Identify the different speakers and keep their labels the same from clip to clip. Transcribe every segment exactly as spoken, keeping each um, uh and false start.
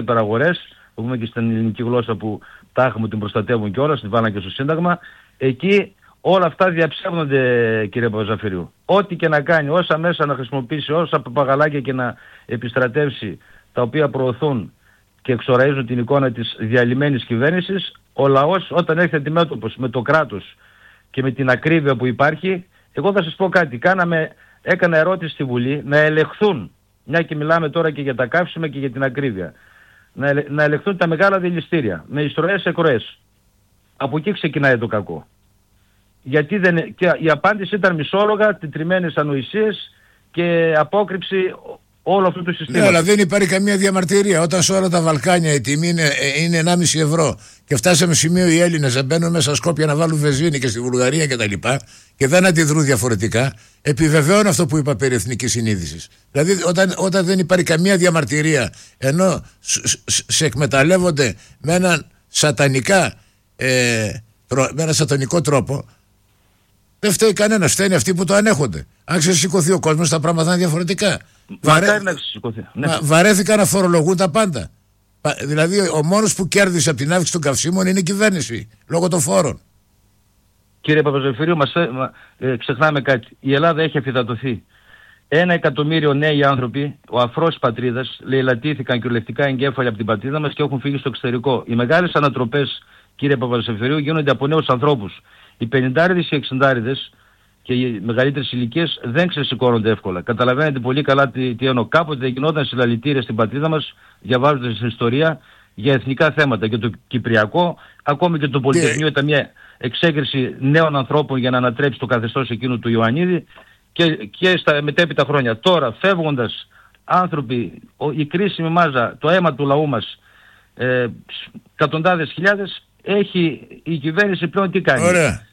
Speaker 1: υπεραγορές, που πούμε και στην ελληνική γλώσσα που τα έχουμε, την προστατεύουν κιόλας, την βάλαν και στο Σύνταγμα. Εκεί όλα αυτά διαψεύδονται, κύριε Παπαζαφυρίου. Ό,τι και να κάνει, όσα μέσα να χρησιμοποιήσει, όσα παπαγαλάκια και να επιστρατεύσει, τα οποία προωθούν και εξοραίζουν την εικόνα της διαλυμένης κυβέρνησης, ο λαός όταν έρχεται αντιμέτωπος με το κράτος και με την ακρίβεια που υπάρχει, εγώ θα σας πω κάτι. Κάναμε, έκανα ερώτηση στη Βουλή να ελεγχθούν, μια και μιλάμε τώρα και για τα καύσιμα και για την ακρίβεια, να, ελε, να ελεγχθούν τα μεγάλα δηληστήρια με εισρωές εκροές. Από εκεί ξεκινάει το κακό. Γιατί δεν, και η απάντηση ήταν μισόλογα, τετριμένες ανοησίες και απόκρυψη όλο αυτό το συστήμα.
Speaker 2: Ναι, αλλά δεν υπάρχει καμία διαμαρτυρία. Όταν σε όλα τα Βαλκάνια η τιμή είναι, είναι ενάμιση ευρώ και φτάσαμε σημείο οι Έλληνες να μπαίνουν μέσα στα Σκόπια να βάλουν βενζίνη και στη Βουλγαρία κτλ. Και, και δεν αντιδρούν διαφορετικά, επιβεβαιώνω αυτό που είπα περί εθνικής συνείδησης. Δηλαδή, όταν, όταν δεν υπάρχει καμία διαμαρτυρία, ενώ σε εκμεταλλεύονται με έναν σατανικά, ε, με ένα σατανικό τρόπο, δεν φταίει κανένα, φταίνει αυτοί που το ανέχονται. Αν ξεσηκωθεί ο κόσμος, τα πράγματα θα είναι διαφορετικά. Βαρέ... Να ναι. Μα, βαρέθηκαν να φορολογούν τα πάντα. Δηλαδή, ο μόνος που κέρδισε από την αύξηση των καυσίμων είναι η κυβέρνηση, λόγω των φόρων.
Speaker 1: Κύριε Παπαζαφυρίου, μας, ε, ξεχνάμε κάτι. Η Ελλάδα έχει αφυδατωθεί. Ένα εκατομμύριο νέοι άνθρωποι, ο αφρός πατρίδας, λαιλατήθηκαν κυριολεκτικά εγκέφαλοι από την πατρίδα μας και έχουν φύγει στο εξωτερικό. Οι μεγάλες ανατροπές, κύριε Παπαζαφυρίου, γίνονται από νέους ανθρώπους. Οι πενηντάριδες και οι εξηντάριδες και οι μεγαλύτερες ηλικίες δεν ξεσηκώνονται εύκολα. Καταλαβαίνετε πολύ καλά τι, τι εννοώ. Κάποτε γινόταν συλλαλητήρια στην πατρίδα μας, διαβάζοντας την ιστορία για εθνικά θέματα. Και το Κυπριακό, ακόμη και το Πολυτεχνείο ήταν μια εξέγερση νέων ανθρώπων για να ανατρέψει το καθεστώς εκείνου του Ιωαννίδη και, και στα μετέπειτα χρόνια. Τώρα, φεύγοντας άνθρωποι, η κρίσιμη μάζα, το αίμα του λαού μας, ε, εκατοντάδες χιλιάδες, έχει η κυβέρνηση πλέον τι κάνει.
Speaker 2: Ωραία.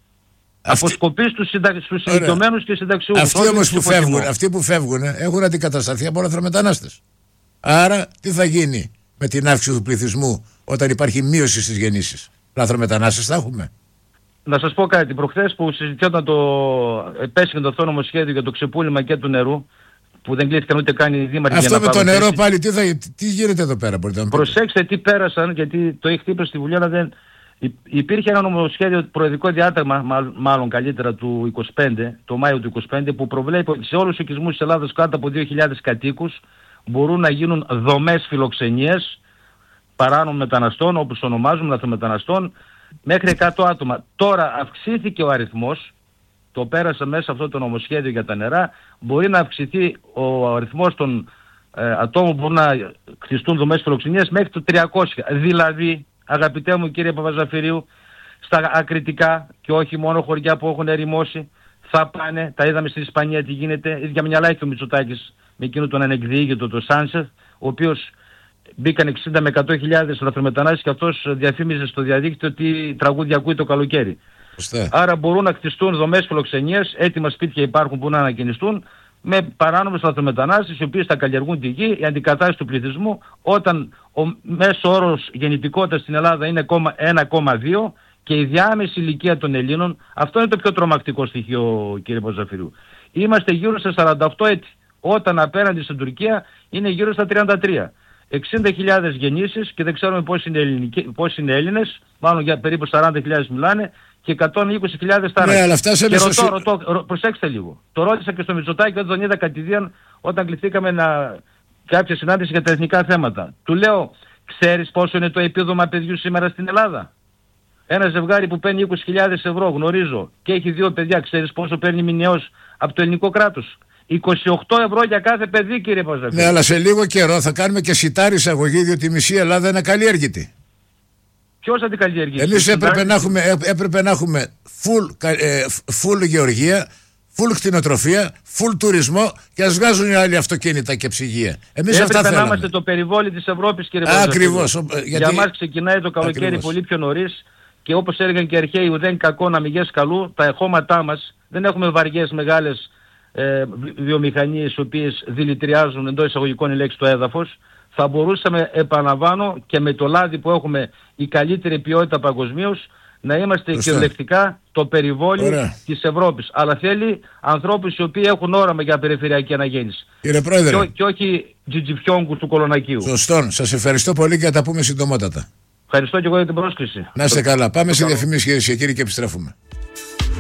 Speaker 1: Αποσκοπεί στους, συντα... στους ηλικιωμένους και συνταξιούχους.
Speaker 2: Αυτοί όμως που φεύγουν, αυτοί που φεύγουν έχουν αντικατασταθεί από λαθρομετανάστες. Άρα τι θα γίνει με την αύξηση του πληθυσμού όταν υπάρχει μείωση στις γεννήσεις? Λαθρομετανάστες θα έχουμε.
Speaker 1: Να σας πω κάτι. Προχθές που συζητιόταν το επέσχυντο το αυτό νομοσχέδιο για το ξεπούλημα και του νερού, που δεν κλείθηκαν ούτε καν οι δήμαρχοι.
Speaker 2: Αυτό με το νερό θέση. Πάλι τι, θα, τι γίνεται εδώ πέρα, μπορείτε να
Speaker 1: προσέξτε τι πέρασαν, γιατί το έχει χτύπησει στη Βουλή, αλλά δεν. Υπήρχε ένα νομοσχέδιο, προεδρικό διάταγμα, μάλλον καλύτερα του είκοσι πέντε, το Μάιο του είκοσι πέντε, που προβλέπει ότι σε όλους τους οικισμούς της Ελλάδας κάτω από δύο χιλιάδες κατοίκους μπορούν να γίνουν δομές φιλοξενίας παράνομων μεταναστών, όπως ονομάζουμε λαθρομεταναστών, μέχρι εκατό άτομα. Τώρα αυξήθηκε ο αριθμός, το πέρασε μέσα αυτό το νομοσχέδιο για τα νερά, μπορεί να αυξηθεί ο αριθμός των ε, ατόμων που μπορούν να χτιστούν δομές φιλοξενίας μέχρι το τριακόσια. Δηλαδή, αγαπητέ μου κύριε Παπαζαφυρίου, στα ακριτικά και όχι μόνο χωριά που έχουν ερημώσει, θα πάνε, τα είδαμε στην Ισπανία τι γίνεται, ίδια μυαλά έχει ο Μητσοτάκης με εκείνο τον ανεκδιήγητο, το Σάνσεφ, ο οποίος μπήκαν εξήντα με εκατό χιλιάδες λαθρομετανάστες και αυτός διαφήμιζε στο διαδίκτυο τι τραγούδια ακούει το καλοκαίρι. Ωστε. Άρα μπορούν να κτιστούν δομές φιλοξενίας, έτοιμα σπίτια υπάρχουν που να ανακαινιστούν, με παράνομους λαθρομετανάστες οι οποίοι θα καλλιεργούν τη γη, η αντικατάσταση του πληθυσμού, όταν ο μέσο όρος γεννητικότητας στην Ελλάδα είναι ένα κόμμα δύο και η διάμεση ηλικία των Ελλήνων, αυτό είναι το πιο τρομακτικό στοιχείο, κύριε Παπαζαφυρίου. Είμαστε γύρω στα σαράντα οκτώ έτη, όταν απέναντι στην Τουρκία είναι γύρω στα τριάντα τρία. εξήντα χιλιάδες γεννήσεις και δεν ξέρουμε πόσοι είναι, ελληνικοί, πόσοι είναι Έλληνες, μάλλον για περίπου σαράντα χιλιάδες μιλάνε, και εκατόν είκοσι χιλιάδες θάνατοι.
Speaker 2: Ναι, αλλά φτάσαμε
Speaker 1: και
Speaker 2: στο...
Speaker 1: ρωτώ, ρωτώ, ρω, προσέξτε λίγο. Το ρώτησα και στο Μητσοτάκη όταν τον είδα κατηδίαν όταν κληθήκαμε να κάποια συνάντηση για τα εθνικά θέματα. Του λέω, ξέρεις πόσο είναι το επίδομα παιδιού σήμερα στην Ελλάδα? Ένα ζευγάρι που παίρνει είκοσι χιλιάδες ευρώ, γνωρίζω, και έχει δύο παιδιά, ξέρεις πόσο παίρνει μηνιαίως από το ελληνικό κράτος? είκοσι οκτώ ευρώ για κάθε παιδί, κύριε Παπαζαφυρίου.
Speaker 2: Ναι, αλλά σε λίγο καιρό θα κάνουμε και σιτάρι εισαγωγή, διότι η μισή Ελλάδα είναι ακαλλιέργητη.
Speaker 1: Ποιος θα την καλλιεργήσει?
Speaker 2: Εμείς έπρεπε να έχουμε, έπρεπε να έχουμε full, ε, full γεωργία, full κτηνοτροφία, full τουρισμό και ας βγάζουν οι άλλοι αυτοκίνητα και ψυγεία. Εμείς αυτά θέλαμε.
Speaker 1: Έπρεπε να είμαστε το περιβόλι της Ευρώπης, κύριε Παπαζαφυρίου.
Speaker 2: Ακριβώς.
Speaker 1: Γιατί... Για μας ξεκινάει το καλοκαίρι Ακριβώς. πολύ πιο νωρίς και όπως έλεγαν και οι αρχαίοι, ουδέν κακό να μηγές καλού, τα εχώματά μας δεν έχουμε βαριές μεγάλες ε, βιομηχανίες οι οποίες δηλητηριάζουν εντός εισαγωγικών η λέξη το έδαφος. Θα μπορούσαμε, επαναλαμβάνω, και με το λάδι που έχουμε η καλύτερη ποιότητα παγκοσμίως, να είμαστε κυριολεκτικά το περιβόλι της Ευρώπης. Αλλά θέλει ανθρώπους οι οποίοι έχουν όραμα για περιφερειακή αναγέννηση.
Speaker 2: Κύριε Πρόεδρε.
Speaker 1: Και, και όχι τζιτζιφιόγκους του Κολονακίου.
Speaker 2: Σωστόν. Σας ευχαριστώ πολύ και θα τα πούμε συντομότατα.
Speaker 1: Ευχαριστώ και εγώ για την πρόσκληση.
Speaker 2: Να είστε καλά. Πάμε σε διαφημίσεις, κυρίες και κύριοι, και επιστρέφουμε.